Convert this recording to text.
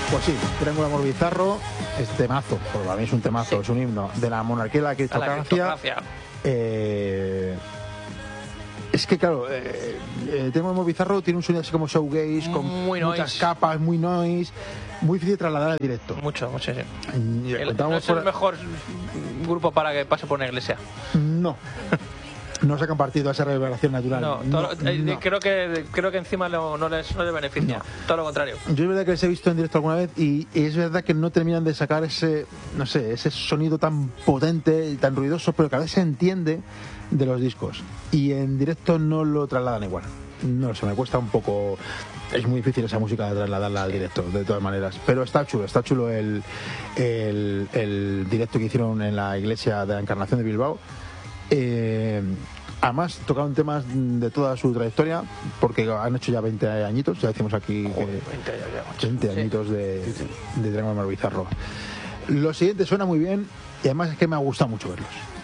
Pues sí, Triángulo Amor Bizarro es temazo, porque para mí es un temazo, sí. Es un himno de la monarquía y la criptocracia. Es que claro, el tema Amor Bizarro tiene un sonido así como showgaze, con muy muchas noise. Capas, muy noise, muy difícil de trasladar al directo. Mucho, sí. No es el mejor grupo para que pase por una iglesia. No. No sacan partido a esa reverberación natural. No. Creo que encima no les beneficia. Todo lo contrario. Yo es verdad que les he visto en directo alguna vez y es verdad que no terminan de sacar ese sonido tan potente y tan ruidoso, pero que a veces se entiende de los discos. Y en directo no lo trasladan igual. No sé, me cuesta un poco. Es muy difícil esa música de trasladarla al directo, de todas maneras. Pero está chulo el directo que hicieron en la iglesia de la Encarnación de Bilbao. Además tocaron temas de toda su trayectoria, porque han hecho ya 20 añitos, ya decimos aquí que 20 añitos de Triángulo Amor Bizarro. Lo siguiente suena muy bien y además es que me ha gustado mucho verlos.